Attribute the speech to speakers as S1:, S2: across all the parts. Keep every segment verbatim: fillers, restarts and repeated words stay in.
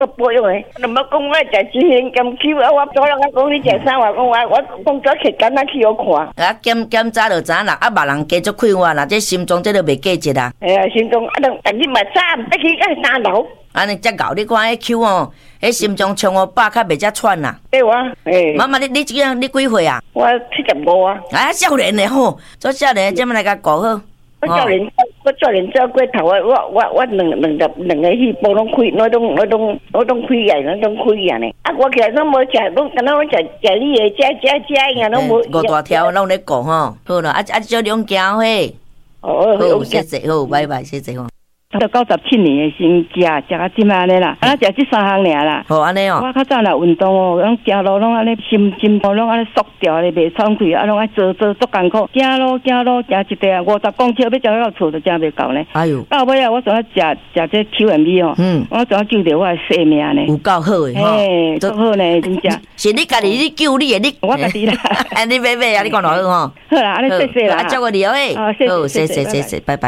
S1: 我保养诶，你莫讲我食之前检去啊，我早人我讲你食啥，我讲我我讲早起简单去我看。
S2: 啊，检检查就知啦，啊，别人加足快活啦，这心脏这都袂过节啦。
S1: 哎呀，心脏啊，等逐日嘛早，得去个三楼。
S2: 安尼才搞，你看迄口哦，迄心脏冲我百较袂遮喘啦。
S1: 对哇，诶。
S2: 妈妈，你你这样你几岁啊？
S1: 我七十五啊。
S2: 啊，少年的吼，做少年怎么来甲顾好？
S1: 我少年，我少年照过头啊！我我我两两两两个细胞拢开，我拢我拢我拢开眼，我拢开眼呢。啊，我起来拢无食，拢敢若我食食你的，食食食呀，拢无。
S2: 五大条拢咧顾吼，好啦，啊啊，少量行伙。
S1: 哦，
S2: 好，谢谢，好，拜拜，谢谢吼。
S1: 到九十七年的先食，食到即安尼啦，啊，食即三项尔啦。
S2: 好安尼哦。
S1: 我较早若运动哦，拢走路拢安尼心心头拢安尼缩掉咧，袂喘气，啊，拢爱做做足艰苦。走路走路行一地啊，五十公尺要走到厝都走袂到呢。哎呦！到尾啊，我总要食食这 Q M B 哦，嗯，我总要救着我的性命呢。有够好诶，吼，嘿，足好呢，真正。是你家己你救你诶，你我家己啦。哎，你买买啊，你讲偌好吼。好啦，安尼谢谢啦。啊，照顾你哦，诶。好，谢谢谢谢，拜拜。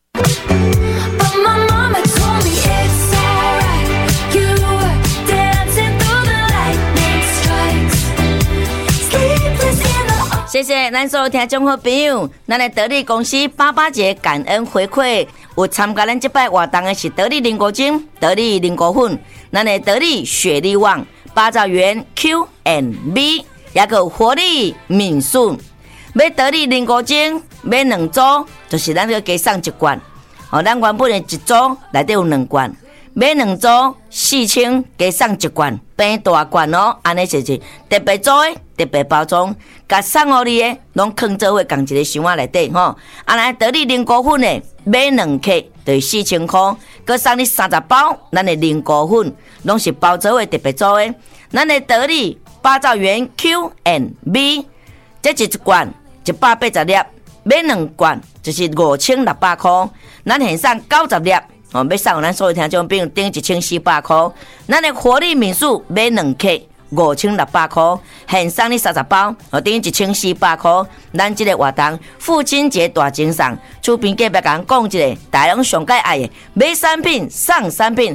S1: 谢谢咱所有听众好朋友，咱的得力公司八八节感恩回馈，有参加咱这摆活动的是得力灵果精、得力灵果粉，咱的得力雪力旺、八兆元 Q and B， 也有活力敏顺。买得力灵果精买两组，就是咱要加送一罐。哦，咱原本的一组内底有两罐。买两组四千，加送一罐，变大罐哦，安尼就是特别做的特别包装，甲送互你的拢放做伙共一个箱仔内底吼。啊，来得力零果粉的买两克就是四千块，佮送你三十包，咱的零果粉拢是包做伙特别做的。咱的得力八兆元 Q and B， 这一罐一百八十粒，买两罐就是五千六百块，咱现送九十粒。哦，要送咱所有听众朋友顶一千四百块，咱的活力民宿买两克五千六百块，现送你三十包，哦，顶一千四百块。咱这个活动父亲节大精送，厝边隔壁讲讲一个，大家拢上介爱的，买产品送产品。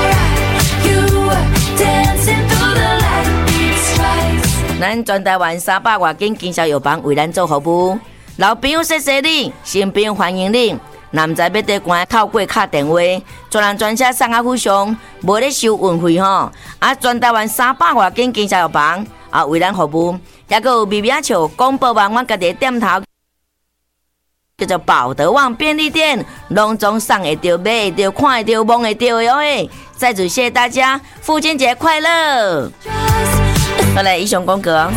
S1: 咱全台湾三百外间经销药房为咱做服务，老朋友谢谢你，新朋友欢迎你。男仔要得关透过卡电话，专人专车送啊附上，无咧收运费吼。啊，全台湾三百外间经销药房啊，为咱服务，也个有微微笑广播网，我家己店头叫做宝德旺便利店，拢总送会到、买会到、看会到、摸会到的哦嘿。再次谢谢大家，父亲节快乐！好来，以上广告。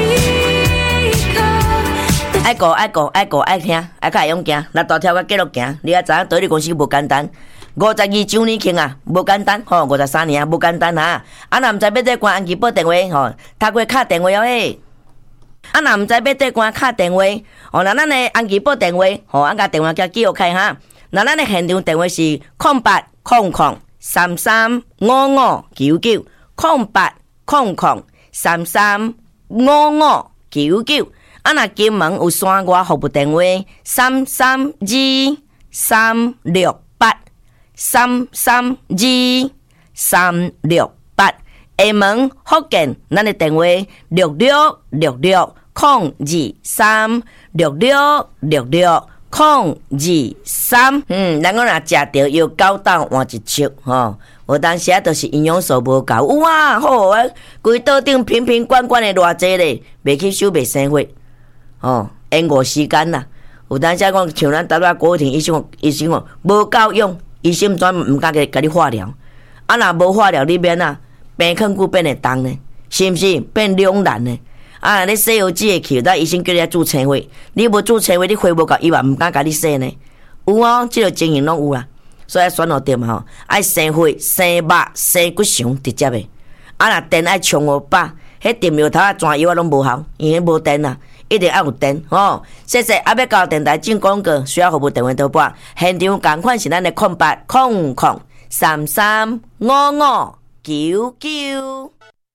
S1: 爱顾爱顾爱顾爱听，爱较会用行，那大条个继续行。你也知影得力公司无简单，五十二周年庆啊，无简单吼，五十三年啊，无简单啊。啊，若毋知要得关安基报电话吼，透过卡电话哦嘿。啊，若毋知要得关卡电话，哦，那咱的安基报电话，吼，俺甲电话叫记录开哈。那咱的现场电话是空八空空三三五五九九，空八空空三三五五九九。啊，若金门有山外服务电话三三二三六八三三二三六八，厦门福建咱的电话六六六六空二三六六六六空二三。嗯，咱讲若食着要狗蛋换一束吼，有当时啊，就是营养素无够。有啊，好啊，规桌顶瓶瓶罐罐的偌济咧，袂去收袂生活。哦，延误时间啦。有当时讲像咱台湾国庭医生，医生讲无够用，医生专唔敢给给你化疗。啊，若无化疗，你免啊，病更久变会重呢，是毋是变两难呢？啊，你西药剂会去，但医生叫你做生活，你无做生活，你花无够，伊嘛唔敢甲你洗呢。有哦，即个经验拢有啦。所以选好店嘛吼，爱生火、生肉、生骨肠直接的。啊，若电爱冲五百，迄电药头啊、转药啊拢无效，因为无电啊。一定要有电吼！谢谢，啊要到电台进广告，需要服务电话倒拨，现场同款是咱的空八空空三三五五九九。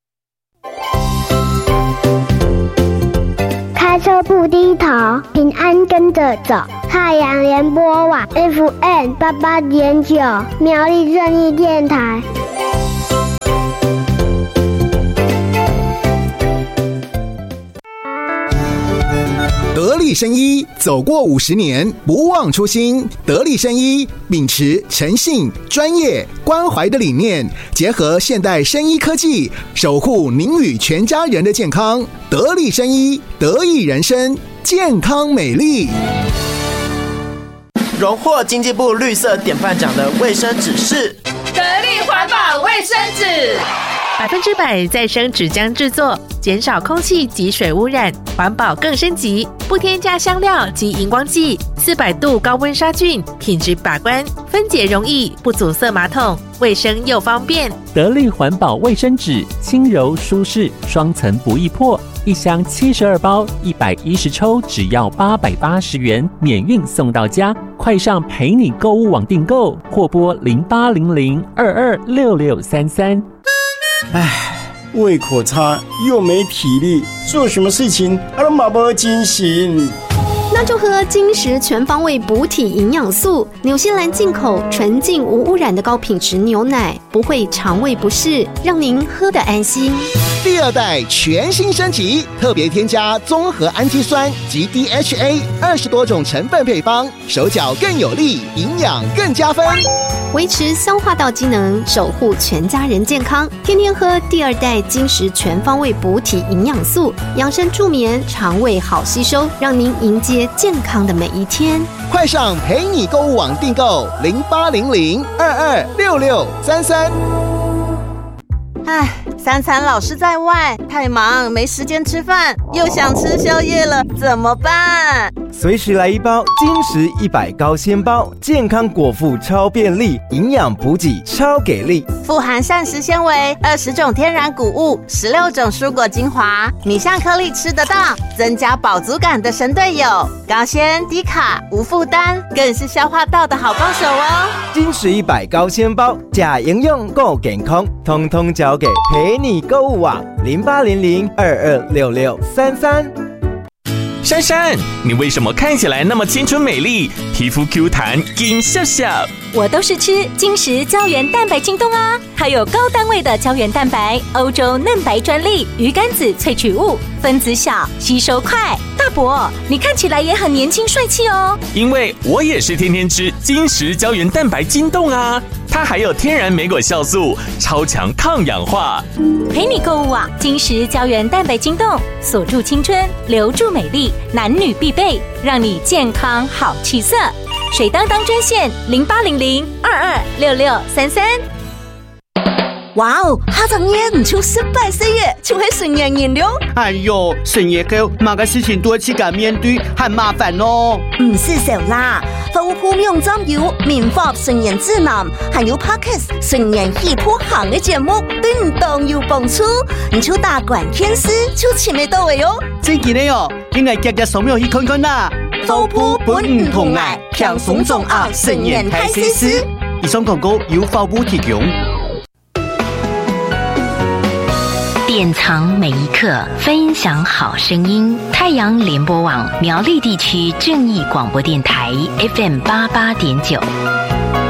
S3: 开车不低头，平安跟着走。太阳联播网 F M 八八点九，苗栗正义电台。
S4: 力生医走过五十年，不忘初心。得力生医秉持诚信、专业、关怀的理念，结合现代生医科技，守护您与全家人的健康。得力生医，得益人生，健康美丽。
S5: 荣获经济部绿色典范奖的卫生纸是
S6: 得力环保卫生纸，
S7: 百分之百再生纸浆制作，减少空气及水污染，环保更升级，不添加香料及荧光剂，四百度高温杀菌，品质把关，分解容易，不阻塞马桶，卫生又方便。
S8: 得力环保卫生纸，轻柔舒适，双层不易破，一箱七十二包，一百一十抽，只要八百八十元，免运送到家。快上陪你购物网订购，或拨零八零零二二六六三三。
S9: 唉，胃口差又没体力，做什么事情啊都没精神。
S10: 那就喝金石全方位补体营养素，纽西兰进口纯净无污染的高品质牛奶，不会肠胃不适，让您喝得安心。
S4: 第二代全新升级，特别添加综合氨基酸及 D H A 二十多种成分配方，手脚更有力，营养更加分，
S10: 维持消化道机能，守护全家人健康。天天喝第二代金石全方位补体营养素，养生助眠，肠胃好吸收，让您迎接健康的每一天。
S4: 快上陪你购物网订购零八零零二二六六三三。
S11: 唉，三餐老是在外，太忙没时间吃饭，又想吃宵夜了，怎么办？
S12: 随时来一包金石一百高纤包，健康果腹超便利，营养补给超给力，
S11: 富含膳食纤维，二十种天然谷物，十六种蔬果精华，米香颗粒吃得到，增加饱足感的神队友，高纤低卡无负担，更是消化道的好帮手哦。
S12: 金石一百高纤包，假营养够健康，通通交给陪你购物网零八零零二二六六三三。
S13: 珊珊，你为什么看起来那么青春美丽，皮肤 Q 弹金笑笑？
S14: 我都是吃金石胶原蛋白晶冻啊，它有高单位的胶原蛋白，欧洲嫩白专利，鱼肝子萃取物，分子小，吸收快。大伯，你看起来也很年轻帅气哦。
S13: 因为我也是天天吃金石胶原蛋白晶冻啊，它还有天然莓果酵素，超强抗氧化。
S14: 陪你购物网，金石胶原蛋白晶冻，锁住青春，留住美丽，男女必备，让你健康好气色。水当当专线零八零零二二六六三三。
S15: 哇哦，哈张爷唔出失败岁月，就会顺延延了。
S16: 哎呦，顺延後，某個事情都自己面對，很麻煩咯。
S15: 唔是少啦，豐富用針有棉花順延指南，還有 Podcast 順延戲譜行嘅節目，對唔當有幫助。唔出大管天師，就前面到位哦。
S16: 真嘅呢哦，應該日日掃描去看看啦。
S15: 豐富本唔同愛，強鬆重壓順延開始時。
S16: 以上廣告由發布提供。
S17: 典藏每一刻，分享好聲音。太陽聯播網苗栗地區正義廣播電台 F M 八八點九。